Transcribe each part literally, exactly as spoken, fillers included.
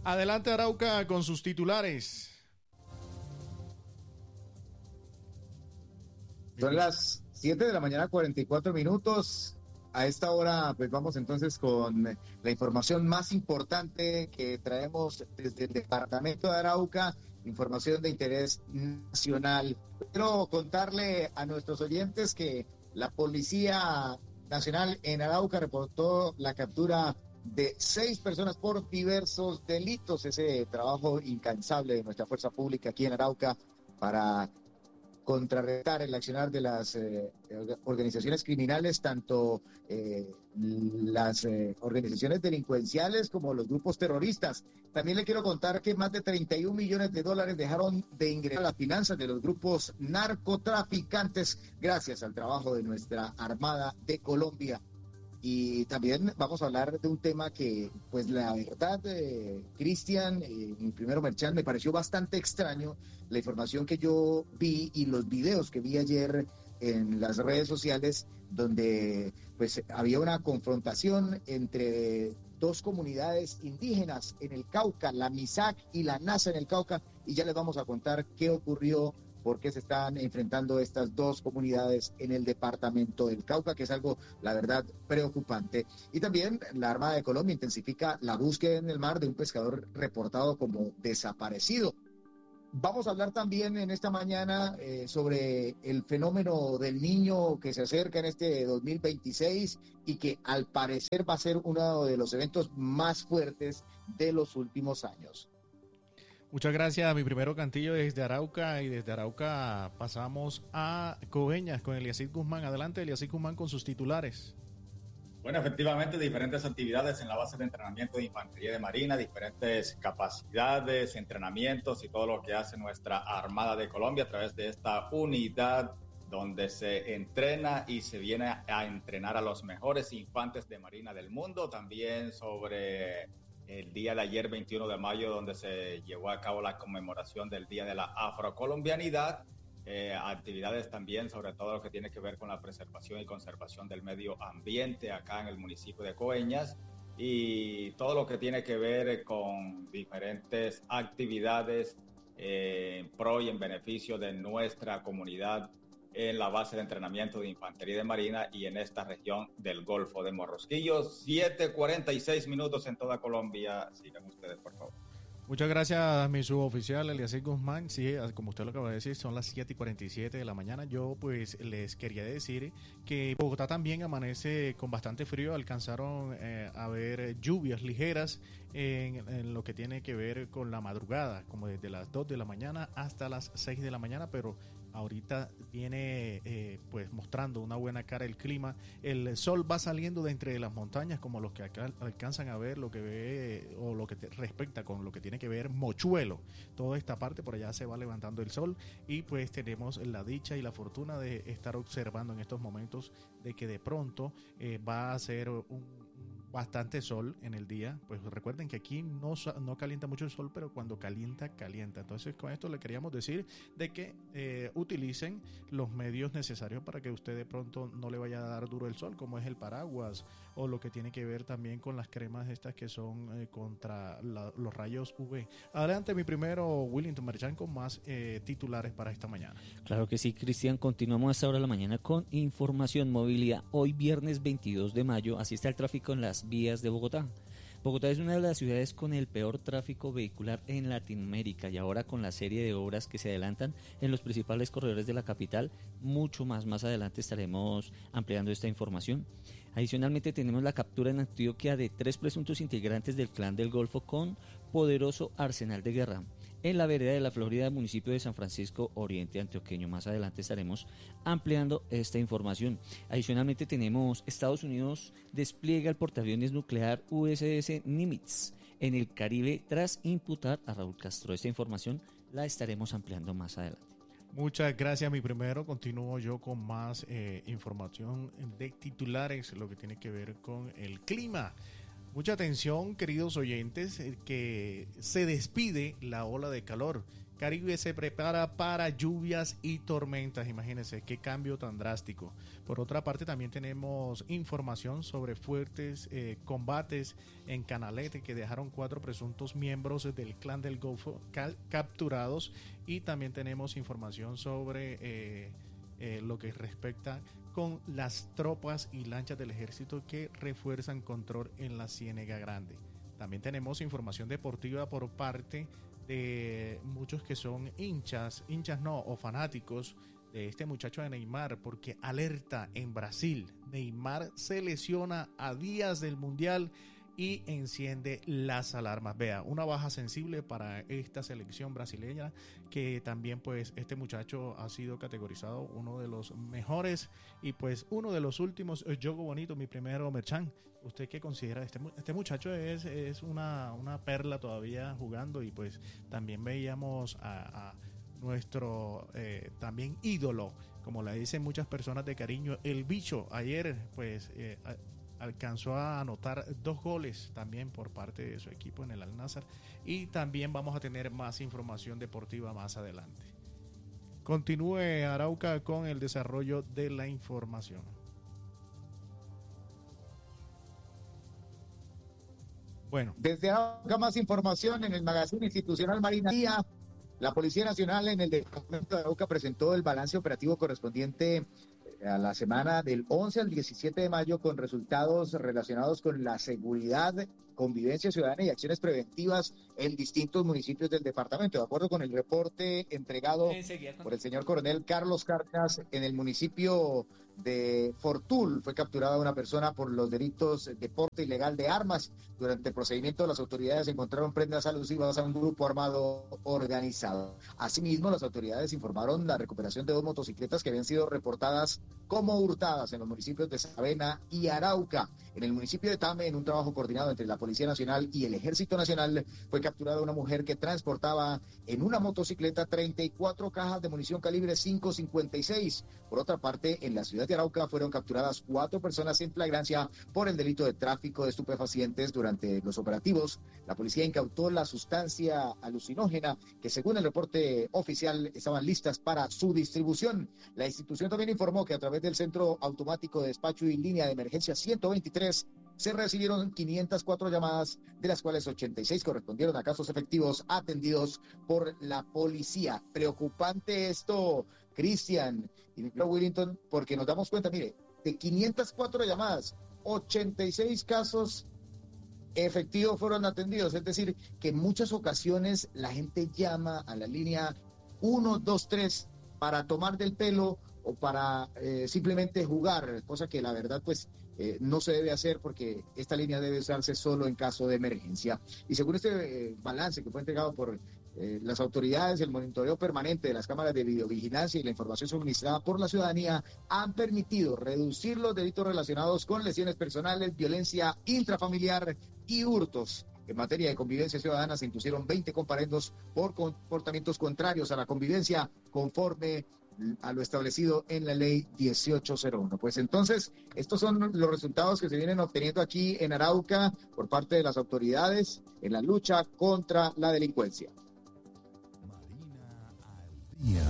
Adelante Arauca con sus titulares. Son las siete de la mañana, cuarenta y cuatro minutos. A esta hora, pues vamos entonces con la información más importante que traemos desde el departamento de Arauca, información de interés nacional. Quiero contarle a nuestros oyentes que la Policía Nacional en Arauca reportó la captura de seis personas por diversos delitos. Ese trabajo incansable de nuestra fuerza pública aquí en Arauca para contrarrestar el accionar de las eh, organizaciones criminales, tanto eh, las eh, organizaciones delincuenciales como los grupos terroristas. También le quiero contar que más de treinta y un millones de dólares dejaron de ingresar a las finanzas de los grupos narcotraficantes gracias al trabajo de nuestra Armada de Colombia. Y también vamos a hablar de un tema que, pues la verdad, eh, Cristian, eh, mi primero Merchan, me pareció bastante extraño la información que yo vi y los videos que vi ayer en las redes sociales, donde pues había una confrontación entre dos comunidades indígenas en el Cauca, la MISAC y la NASA en el Cauca, y ya les vamos a contar qué ocurrió, por qué se están enfrentando estas dos comunidades en el departamento del Cauca, que es algo, la verdad, preocupante. Y también la Armada de Colombia intensifica la búsqueda en el mar de un pescador reportado como desaparecido. Vamos a hablar también en esta mañana eh, sobre el fenómeno del niño que se acerca en este dos mil veintiséis y que al parecer va a ser uno de los eventos más fuertes de los últimos años. Muchas gracias, mi primero Cantillo desde Arauca, y desde Arauca pasamos a Coveñas con Eliacid Guzmán. Adelante, Eliacid Guzmán, con sus titulares. Bueno, efectivamente, diferentes actividades en la base de entrenamiento de Infantería de Marina, diferentes capacidades, entrenamientos y todo lo que hace nuestra Armada de Colombia a través de esta unidad donde se entrena y se viene a entrenar a los mejores infantes de Marina del mundo. También sobre el día de ayer, veintiuno de mayo, donde se llevó a cabo la conmemoración del Día de la Afrocolombianidad. Eh, actividades también sobre todo lo que tiene que ver con la preservación y conservación del medio ambiente acá en el municipio de Coveñas, y todo lo que tiene que ver con diferentes actividades eh, en pro y en beneficio de nuestra comunidad en la base de entrenamiento de Infantería de Marina y en esta región del Golfo de Morrosquillos. siete cuarenta y seis minutos en toda Colombia. Sigan ustedes, por favor. Muchas gracias, mi suboficial Eliacid Guzmán. Sí, como usted lo acaba de decir, son las siete y cuarenta y siete de la mañana. Yo pues les quería decir que Bogotá también amanece con bastante frío. Alcanzaron eh, a ver lluvias ligeras en, en lo que tiene que ver con la madrugada, como desde las dos de la mañana hasta las seis de la mañana, pero ahorita viene eh, pues mostrando una buena cara el clima. El sol va saliendo de entre las montañas, como los que acá alcanzan a ver lo que ve o lo que te respecta con lo que tiene que ver Mochuelo. Toda esta parte por allá se va levantando el sol, y pues tenemos la dicha y la fortuna de estar observando en estos momentos de que de pronto eh, va a ser un bastante sol en el día. Pues recuerden que aquí no, no calienta mucho el sol, pero cuando calienta, calienta. Entonces con esto le queríamos decir de que eh, utilicen los medios necesarios para que usted de pronto no le vaya a dar duro el sol, como es el paraguas, o lo que tiene que ver también con las cremas estas que son eh, contra la, los rayos U V. Adelante, mi primero Willington Merchan con más eh, titulares para esta mañana. Claro que sí, Cristian. Continuamos a esta hora de la mañana con información movilidad. Hoy viernes veintidós de mayo, así está el tráfico en las vías de Bogotá. Bogotá es una de las ciudades con el peor tráfico vehicular en Latinoamérica, y ahora con la serie de obras que se adelantan en los principales corredores de la capital, mucho más más adelante estaremos ampliando esta información. Adicionalmente tenemos la captura en Antioquia de tres presuntos integrantes del Clan del Golfo con poderoso arsenal de guerra en la vereda de la Florida, municipio de San Francisco Oriente Antioqueño. Más adelante estaremos ampliando esta información. Adicionalmente tenemos Estados Unidos despliega el portaaviones nuclear U S S Nimitz en el Caribe tras imputar a Raúl Castro. Esta información la estaremos ampliando más adelante. Muchas gracias, mi primero. Continúo yo con más eh, información de titulares, lo que tiene que ver con el clima. Mucha atención, queridos oyentes, que se despide la ola de calor Caribe se prepara para lluvias y tormentas. Imagínense qué cambio tan drástico. Por otra parte, también tenemos información sobre fuertes eh, combates en Canalete que dejaron cuatro presuntos miembros del Clan del Golfo cal- capturados. Y también tenemos información sobre eh, eh, lo que respecta con las tropas y lanchas del ejército que refuerzan control en la Ciénega Grande. También tenemos información deportiva por parte de muchos que son hinchas, hinchas no, o fanáticos de este muchacho de Neymar, porque alerta en Brasil, Neymar se lesiona a días del Mundial y enciende las alarmas. Vea, una baja sensible para esta selección brasileña, que también pues este muchacho ha sido categorizado uno de los mejores y pues uno de los últimos. Yogo Bonito, mi primero Merchan, ¿usted qué considera? Este, este muchacho es, es una, una perla todavía jugando, y pues también veíamos a, a nuestro eh, también ídolo, como le dicen muchas personas de cariño, el bicho. Ayer pues eh, a, alcanzó a anotar dos goles también por parte de su equipo en el Al-Nassr, y también vamos a tener más información deportiva más adelante. Continúe, Arauca, con el desarrollo de la información. Bueno, desde Arauca más información en el magazine institucional Marina Día. La Policía Nacional en el departamento de Arauca presentó el balance operativo correspondiente a la semana del once al diecisiete de mayo, con resultados relacionados con la seguridad, convivencia ciudadana y acciones preventivas en distintos municipios del departamento. De acuerdo con el reporte entregado por el señor coronel Carlos Cárdenas, en el municipio de Fortul fue capturada una persona por los delitos de porte ilegal de armas. Durante el procedimiento, las autoridades encontraron prendas alusivas a un grupo armado organizado. Asimismo, las autoridades informaron la recuperación de dos motocicletas que habían sido reportadas como hurtadas en los municipios de Savena y Arauca. En el municipio de Tame, en un trabajo coordinado entre la Policía Nacional y el Ejército Nacional, fue capturada una mujer que transportaba en una motocicleta treinta y cuatro cajas de munición calibre cinco cincuenta y seis. Por otra parte, en la ciudad de Arauca fueron capturadas cuatro personas en flagrancia por el delito de tráfico de estupefacientes. Durante los operativos, la policía incautó la sustancia alucinógena que, según el reporte oficial, estaban listas para su distribución. La institución también informó que a través del Centro Automático de Despacho y Línea de Emergencia ciento veintitrés se recibieron quinientas cuatro llamadas, de las cuales ochenta y seis correspondieron a casos efectivos atendidos por la policía. Preocupante esto, Cristian y Willington, porque nos damos cuenta, mire, de quinientas cuatro llamadas, ochenta y seis casos efectivos fueron atendidos. Es decir, que en muchas ocasiones la gente llama a la línea uno dos tres para tomar del pelo o para eh, simplemente jugar, cosa que la verdad pues eh, no se debe hacer, porque esta línea debe usarse solo en caso de emergencia. Y según este eh, balance que fue entregado por eh, las autoridades, el monitoreo permanente de las cámaras de videovigilancia y la información suministrada por la ciudadanía han permitido reducir los delitos relacionados con lesiones personales, violencia intrafamiliar y hurtos. En materia de convivencia ciudadana se impusieron veinte comparendos por comportamientos contrarios a la convivencia, conforme a lo establecido en la ley dieciocho cero uno. Pues entonces, estos son los resultados que se vienen obteniendo aquí en Arauca por parte de las autoridades en la lucha contra la delincuencia. Marina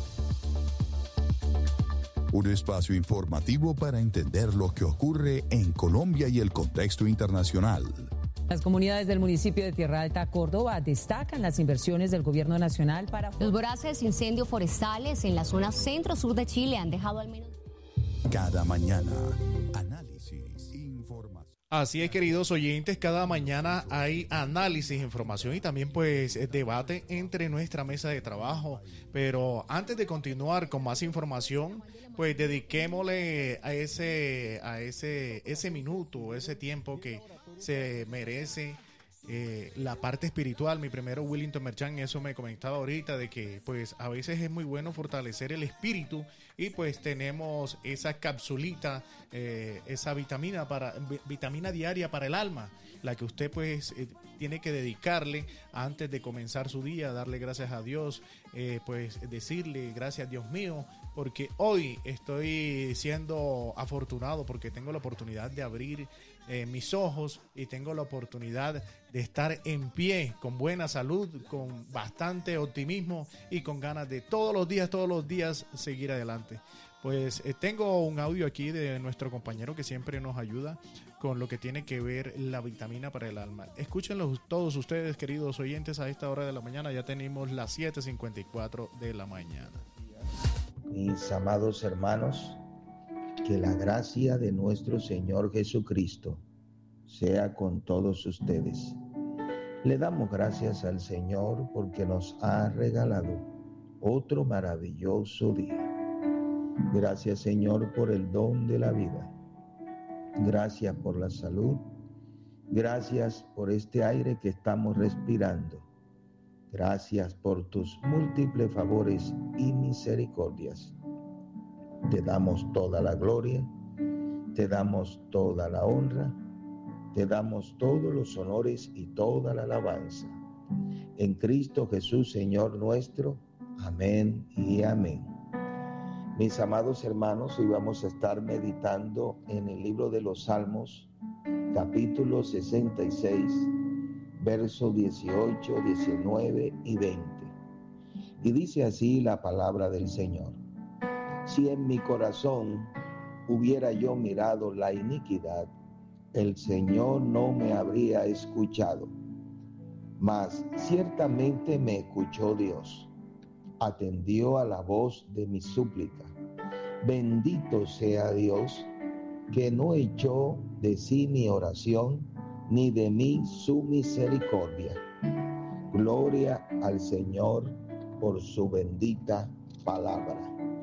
al día. Un espacio informativo para entender lo que ocurre en Colombia y el contexto internacional. Las comunidades del municipio de Tierra Alta, Córdoba, destacan las inversiones del gobierno nacional para... Los voraces incendios forestales en la zona centro-sur de Chile han dejado al menos... Cada mañana, análisis, información. Así es, queridos oyentes, cada mañana hay análisis, información y también pues debate entre nuestra mesa de trabajo. Pero antes de continuar con más información, pues dediquémosle a ese, a ese, ese minuto, ese tiempo que se merece eh, la parte espiritual. Mi primero Willington Merchan, eso me comentaba ahorita, de que pues a veces es muy bueno fortalecer el espíritu, y pues tenemos esa capsulita, eh, esa vitamina para vitamina diaria para el alma, la que usted pues eh, tiene que dedicarle antes de comenzar su día, darle gracias a Dios, eh, pues decirle gracias Dios mío, porque hoy estoy siendo afortunado porque tengo la oportunidad de abrir eh, mis ojos y tengo la oportunidad de estar en pie, con buena salud, con bastante optimismo y con ganas de todos los días, todos los días seguir adelante. Pues eh, tengo un audio aquí de nuestro compañero que siempre nos ayuda con lo que tiene que ver la vitamina para el alma. Escúchenlo todos ustedes, queridos oyentes, a esta hora de la mañana. Ya tenemos las siete cincuenta y cuatro de la mañana. Mis amados hermanos, que la gracia de nuestro Señor Jesucristo sea con todos ustedes. Le damos gracias al Señor porque nos ha regalado otro maravilloso día. Gracias, Señor, por el don de la vida. Gracias por la salud. Gracias por este aire que estamos respirando. Gracias por tus múltiples favores y misericordias. Te damos toda la gloria, te damos toda la honra, te damos todos los honores y toda la alabanza. En Cristo Jesús, Señor nuestro. Amén y amén. Mis amados hermanos, hoy vamos a estar meditando en el libro de los Salmos, capítulo sesenta y seis, versos dieciocho, diecinueve y veinte. Y dice así la palabra del Señor. Si en mi corazón hubiera yo mirado la iniquidad, el Señor no me habría escuchado. Mas ciertamente me escuchó Dios, atendió a la voz de mi súplica. Bendito sea Dios, que no echó de sí mi oración, ni de mí su misericordia. Gloria al Señor por su bendita palabra.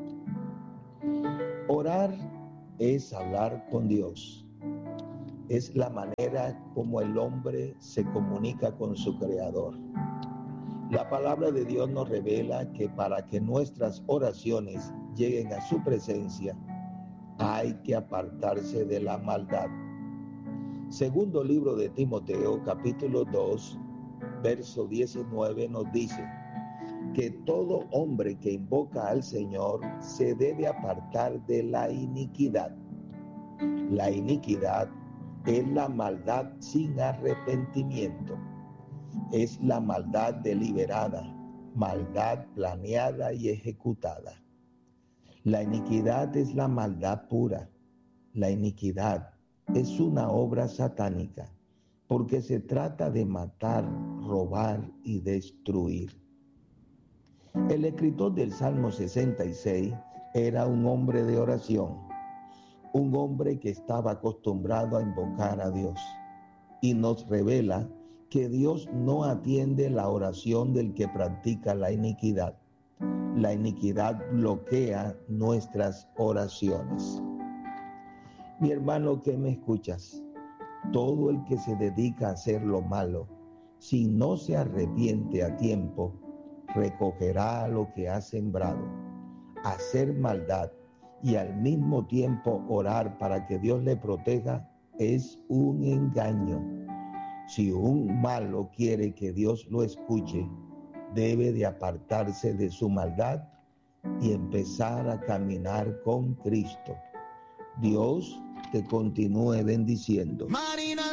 Orar es hablar con Dios. Es la manera como el hombre se comunica con su Creador. La palabra de Dios nos revela que para que nuestras oraciones lleguen a su presencia, hay que apartarse de la maldad. Segundo libro de Timoteo, capítulo dos, verso diecinueve, nos dice que todo hombre que invoca al Señor se debe apartar de la iniquidad. La iniquidad es la maldad sin arrepentimiento. Es la maldad deliberada, maldad planeada y ejecutada. La iniquidad es la maldad pura. La iniquidad es una obra satánica, porque se trata de matar, robar y destruir. El escritor del Salmo sesenta y seis era un hombre de oración, un hombre que estaba acostumbrado a invocar a Dios, y nos revela que Dios no atiende la oración del que practica la iniquidad. La iniquidad bloquea nuestras oraciones. Mi hermano que me escuchas, todo el que se dedica a hacer lo malo, si no se arrepiente a tiempo, recogerá lo que ha sembrado. Hacer maldad y al mismo tiempo orar para que Dios le proteja es un engaño. Si un malo quiere que Dios lo escuche, debe de apartarse de su maldad y empezar a caminar con Cristo. Dios te continúe bendiciendo. Marina